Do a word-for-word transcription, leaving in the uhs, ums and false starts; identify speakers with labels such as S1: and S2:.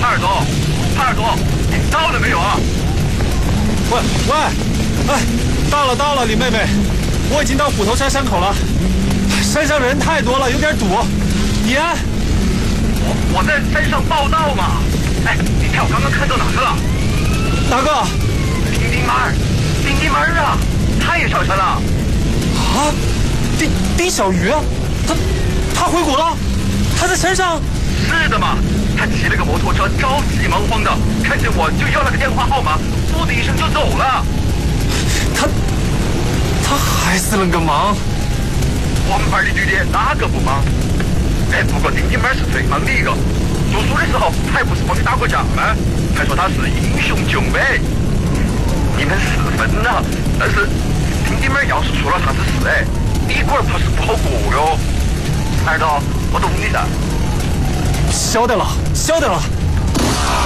S1: 潘耳朵，潘耳朵，你到了没有啊？
S2: 喂喂，哎，到了到了，李妹妹，我已经到虎头山山口了，山上人太多了，有点堵。你呢？
S1: 我我在山上报道嘛。哎，你看我刚刚看到哪个了？
S2: 哪个？
S1: 丁丁妈儿，丁丁妈儿啊，他也上山了。
S2: 啊，丁丁小鱼啊，他他回谷了，他在山上。
S1: 是的嘛，他骑了个摩托车，着急忙慌的，看见我就要了个电话号码，呼的一声就走了。
S2: 他他还是能个忙。
S1: 我们班的女的哪个不忙？哎，不过丁丁妈儿是最忙的一个。读书的时候还不是帮你打过架吗？还说他是英雄救美。你们是分了，但是丁丁妈儿要是出了啥子事，哎，你龟儿怕是不好过哟。儿子，我懂你的。
S2: 晓得了，晓得了。